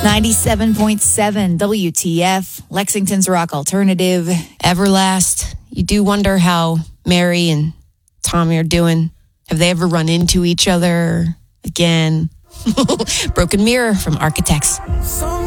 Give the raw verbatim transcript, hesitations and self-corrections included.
ninety-seven point seven W T F, Lexington's Rock Alternative. Everlast. You do wonder how Mary and Tommy are doing. Have they ever run into each other again? Broken Mirror from Architects.